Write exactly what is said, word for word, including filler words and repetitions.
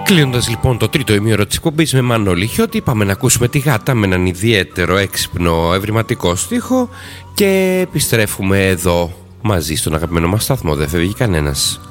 Κλείνοντας λοιπόν το τρίτο ημίωρο της εκπομπής με Μανώλη Χιώτη, πάμε να ακούσουμε τη Γάτα με έναν ιδιαίτερο έξυπνο ευρηματικό στίχο και επιστρέφουμε εδώ μαζί στον αγαπημένο μας σταθμό. Δεν φεύγει κανένας.